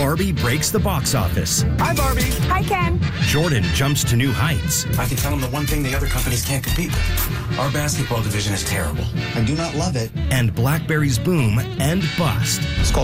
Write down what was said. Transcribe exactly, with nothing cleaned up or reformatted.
Barbie breaks the box office. Hi, Barbie. Hi, Ken. Jordan jumps to new heights. I can tell them the one thing the other companies can't compete with. Our basketball division is terrible. I do not love it. And Blackberry's boom and bust. It's called